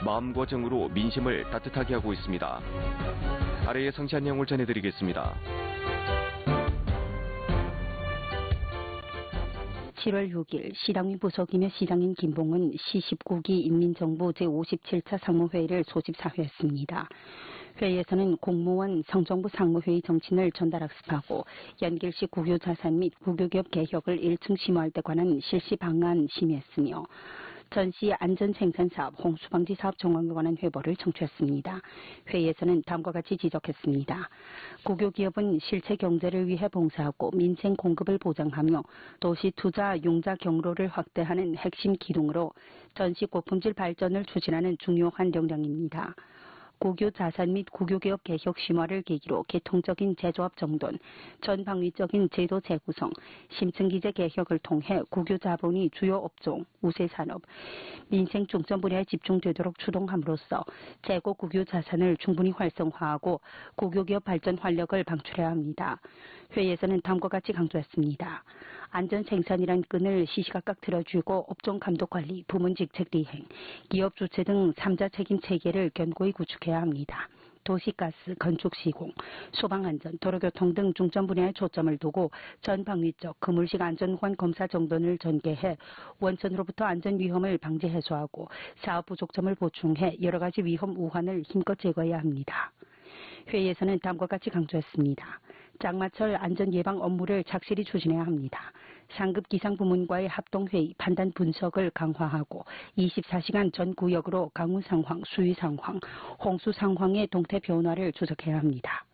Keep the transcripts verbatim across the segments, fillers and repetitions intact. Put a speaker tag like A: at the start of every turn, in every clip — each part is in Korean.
A: 마음과 정으로 민심을 따뜻하게 하고 있습니다. 아래의 상세한 내용을 전해드리겠습니다.
B: 칠월 육일 시당위 부속이며 시장인 김봉은 시 십구 기 인민정부 제오십칠 차 상무회의를 소집사회했습니다. 회의에서는 공무원 성정부 상무회의 정신을 전달학습하고 연길시 국유자산 및 국유기업 개혁을 일 층 심화할 때 관한 실시 방안 심의했으며 전시 안전생산사업, 홍수방지사업 정황에 관한 회보를 청취했습니다. 회의에서는 다음과 같이 지적했습니다. 국유기업은 실체 경제를 위해 봉사하고 민생 공급을 보장하며 도시 투자 융자 경로를 확대하는 핵심 기둥으로 전시 고품질 발전을 추진하는 중요한 역량입니다. 국유 자산 및 국유기업 개혁 심화를 계기로 계통적인 제조업 정돈, 전방위적인 제도 재구성, 심층기재 개혁을 통해 국유 자본이 주요 업종, 우세 산업, 민생 중점 분야에 집중되도록 추동함으로써 재고 국유 자산을 충분히 활성화하고 국유기업 발전 활력을 방출해야 합니다. 회의에서는 다음과 같이 강조했습니다. 안전 생산이란 끈을 시시각각 들어주고 업종 감독 관리, 부문 직책 리행, 기업 주체 등 삼자 책임 체계를 견고히 구축해야 합니다. 도시가스, 건축시공, 소방안전, 도로교통 등 중점 분야에 초점을 두고 전방위적 그물식 안전관 검사 정돈을 전개해 원천으로부터 안전 위험을 방지 해소하고 사업 부족점을 보충해 여러 가지 위험 우환을 힘껏 제거해야 합니다. 회의에서는 다음과 같이 강조했습니다. 장마철 안전 예방 업무를 착실히 추진해야 합니다. 상급 기상 부문과의 합동회의, 판단 분석을 강화하고 이십사 시간 전 구역으로 강우 상황, 수위 상황, 홍수 상황의 동태 변화를 추적해야 합니다.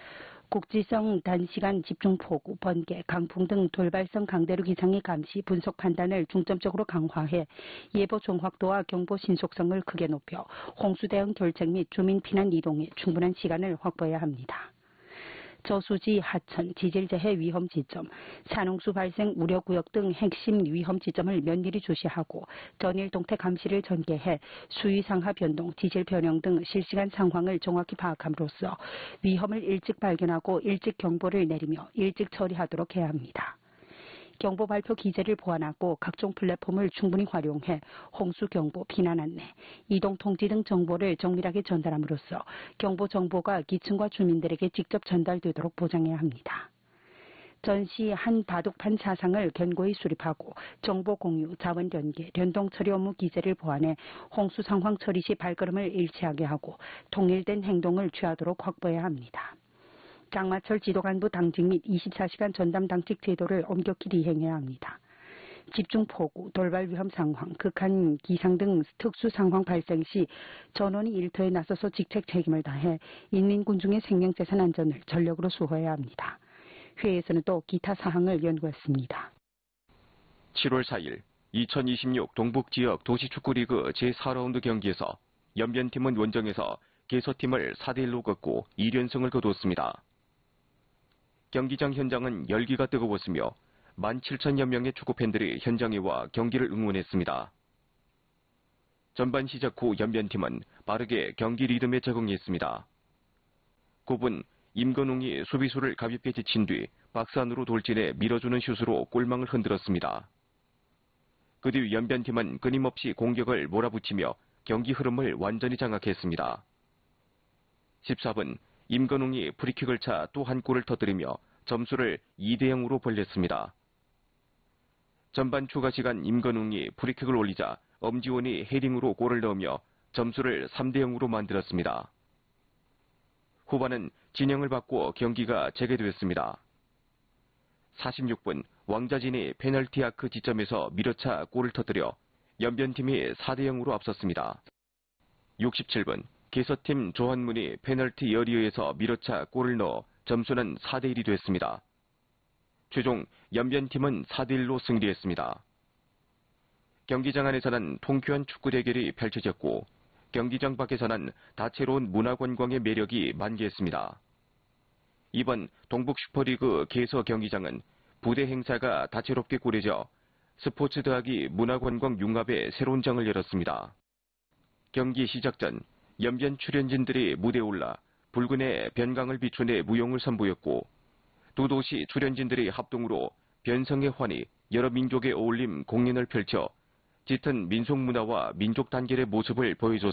B: 국지성 단시간 집중폭우, 번개, 강풍 등 돌발성 강대로 기상의 감시, 분석 판단을 중점적으로 강화해 예보 정확도와 경보 신속성을 크게 높여 홍수 대응 결정 및 주민 피난 이동에 충분한 시간을 확보해야 합니다. 저수지, 하천, 지질재해 위험 지점, 산홍수 발생 우려구역 등 핵심 위험 지점을 면밀히 주시하고 전일 동태 감시를 전개해 수위 상하 변동, 지질 변형 등 실시간 상황을 정확히 파악함으로써 위험을 일찍 발견하고 일찍 경보를 내리며 일찍 처리하도록 해야 합니다. 경보 발표 기재를 보완하고 각종 플랫폼을 충분히 활용해 홍수 경보, 피난 안내, 이동 통지 등 정보를 정밀하게 전달함으로써 경보 정보가 기층과 주민들에게 직접 전달되도록 보장해야 합니다. 전시 한 다독판 사상을 견고히 수립하고 정보 공유, 자원 연계, 연동 처리 업무 기재를 보완해 홍수 상황 처리 시 발걸음을 일치하게 하고 통일된 행동을 취하도록 확보해야 합니다. 장마철 지도간부 당직 및 이십사 시간 전담 당직 제도를 엄격히 리행해야 합니다. 집중폭우, 돌발 위험 상황, 극한 기상 등 특수 상황 발생 시 전원이 일터에 나서서 직책 책임을 다해 인민군중의 생명재산 안전을 전력으로 수호해야 합니다. 회의에서는 또 기타 사항을 연구했습니다.
A: 칠월 사일 이천이십육 동북지역 도시축구리그 제사 라운드 경기에서 연변팀은 원정에서 개서팀을 사 대 일로 꺾고 이 연승을 거두었습니다. 경기장 현장은 열기가 뜨거웠으며 만 칠천여 명의 축구팬들이 현장에 와 경기를 응원했습니다. 전반 시작 후 연변팀은 빠르게 경기 리듬에 적응했습니다. 구 분 임건웅이 수비수를 가볍게 지친 뒤 박스 안으로 돌진해 밀어주는 슛으로 골망을 흔들었습니다. 그 뒤 연변팀은 끊임없이 공격을 몰아붙이며 경기 흐름을 완전히 장악했습니다. 십사 분 임건웅이 프리킥을 차 또 한 골을 터뜨리며 점수를 이 대 영으로 벌렸습니다. 전반 추가 시간 임건웅이 프리킥을 올리자 엄지원이 헤딩으로 골을 넣으며 점수를 삼 대 영으로 만들었습니다. 후반은 진영을 바꾸어 경기가 재개되었습니다. 사십육 분 왕자진이 페널티 아크 지점에서 밀어차 골을 터뜨려 연변팀이 사 대 영으로 앞섰습니다. 육십칠 분 개서팀 조한문이 페널티 여리어에서 밀어차 골을 넣어 점수는 사 대 일이 됐습니다. 최종 연변팀은 사 대 일로 승리했습니다. 경기장 안에서는 통쾌한 축구 대결이 펼쳐졌고 경기장 밖에서는 다채로운 문화관광의 매력이 만개했습니다. 이번 동북 슈퍼리그 개서 경기장은 부대 행사가 다채롭게 꾸려져 스포츠 더하기 문화관광 융합의 새로운 장을 열었습니다. 경기 시작 전 연변 출연진들이 무대에 올라 붉은의 변강을 비추내 무용을 선보였고 두 도시 출연진들이 합동으로 변성의 환희, 여러 민족의 어울림 공연을 펼쳐 짙은 민속 문화와 민족 단결의 모습을 보여줬습니다.